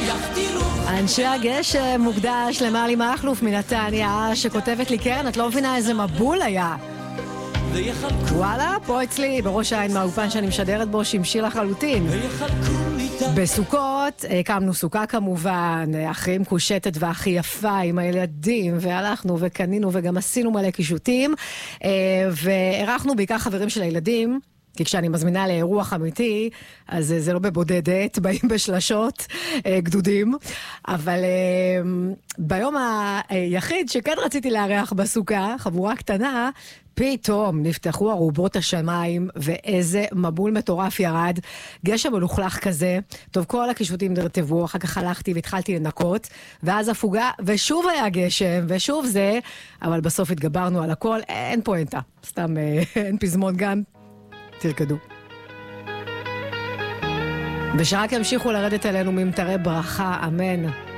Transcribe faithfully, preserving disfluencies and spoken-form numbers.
אנשי הגשם מוקדש למעלי מחלוף מנתניה, שכותבת לי, כן, את לא מבינה איזה מבול היה. וואלה, פה אצלי בראש העין מהאופן שאני משדרת בו שמשי לחלוטין. בסוכות הקמנו סוכה כמובן, אחרי עם קושטת והכי יפה עם הילדים, והלכנו וקנינו וגם עשינו מלא קישוטים, וערכנו בעיקר חברים של הילדים, כי כשאני מזמינה לאירוח אמיתי, אז זה לא בבודדת, באים בשלשות, גדודים, אבל ביום היחיד שכן רציתי לארח בסוכה, חבורה קטנה, פתאום נפתחו ארובות השמיים, ואיזה מבול מטורף ירד, גשם מלוכלך כזה, טוב, כל הקישוטים נרטבו, אחר כך הלכתי והתחלתי לנקות, ואז הפוגה, ושוב היה גשם, ושוב זה, אבל בסוף התגברנו על הכל, אין פואנטה, סתם אין פזמון גם, תרקדו. ושרק ימשיכו לרדת עלינו ממטרי ברכה, אמן.